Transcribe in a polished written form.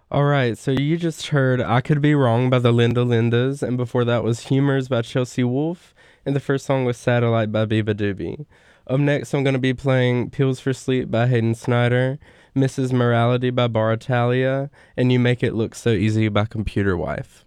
All right, so you just heard I Could Be Wrong by the Linda Lindas, and before that was Humors by Chelsea Wolfe, and the first song was Satellite by Biba Doobie. Up next, I'm going to be playing Pills for Sleep by Hayden Snyder, Mrs. Morality by Baratalia, and You Make It Look So Easy by Computer Wife.